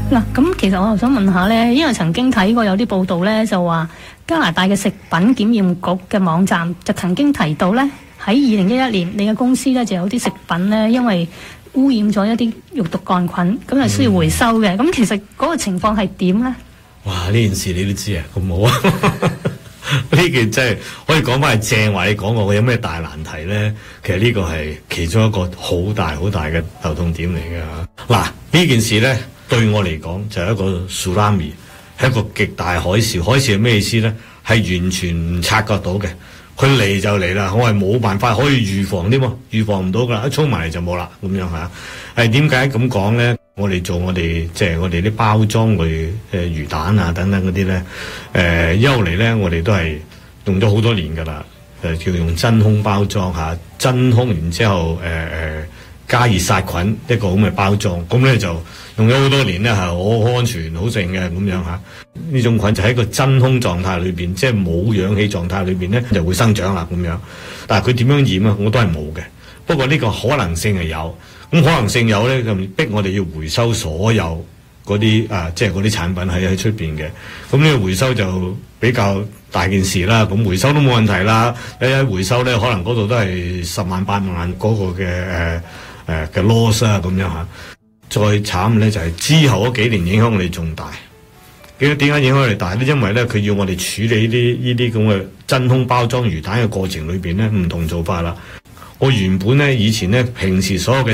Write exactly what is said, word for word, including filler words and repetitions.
嗱，咁其實我又想問下咧，因為曾經睇過有啲報道咧，就話加拿大嘅食品檢驗局嘅網站就曾經提到咧，喺二零一一年你嘅公司咧就有啲食品咧，因為污染咗一啲肉毒桿菌，咁係需要回收嘅。咁、嗯、其實嗰個情況係點咧？ 哇！呢件事你都知啊，咁好啊！呢件真係可以講翻係正話，你講過有咩大難題咧？其實呢個係其中一個好大好大嘅頭痛點嚟嘅。嗱，呢件事咧對我嚟講就係一個 tsunami，係一個極大海嘯。海嘯係咩意思咧？係完全唔察覺到嘅，佢嚟就嚟啦，我係冇辦法可以預防添喎，預防唔到噶啦，一衝埋嚟就冇啦咁樣嚇。係點解咁講咧？我哋做我哋即係我哋啲包裝類誒魚蛋啊等等嗰啲咧，誒一路嚟咧，我哋都係用咗好多年噶啦，誒叫用真空包裝嚇，真空然之後誒誒、呃、加熱殺菌一個咁嘅包裝，咁咧就用咗好多年咧，係好安全好淨嘅咁樣嚇。呢種菌就喺個真空狀態裏邊，即係冇氧氣狀態裏邊咧就會生長啦咁樣。但係佢點樣染啊？我都係冇嘅。不過呢個可能性係有。咁可能性有咧，就逼我哋要回收所有嗰啲啊，即係嗰啲產品喺喺出邊嘅。咁呢個回收就比較大件事啦。咁回收都冇問題啦。一一回收咧，可能嗰度都係十萬八萬嗰個嘅誒誒嘅 loss 啊，咁樣嚇。再慘咧就係、是、之後嗰幾年影響我哋仲大。點點解影響我哋大咧？因為咧佢要我哋處理呢啲呢啲咁嘅真空包裝魚蛋嘅過程裏邊咧，唔同做法啦。我原本咧以前咧平時所有嘅